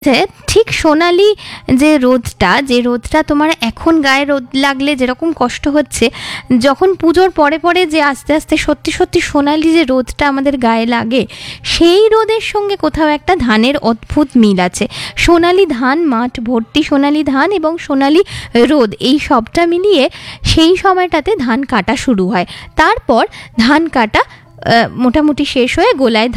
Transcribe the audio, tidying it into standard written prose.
ঠিক সোনালি যে রোদটা তোমার এখন গায়ে রোদ লাগলে যেরকম কষ্ট হচ্ছে, যখন পুজোর পরে পরে যে আস্তে আস্তে সত্যি সত্যি সোনালি যে রোদটা আমাদের গায়ে লাগে, সেই রোদের সঙ্গে কোথাও একটা ধানের অদ্ভুত মিল আছে। সোনালি ধান, মাঠ ভর্তি সোনালি ধান এবং সোনালি রোদ, এই সবটা মিলিয়ে সেই সময়টাতে ধান কাটা শুরু হয়। তারপর ধান কাটা মোটামুটি শেষ হয়ে গোলায়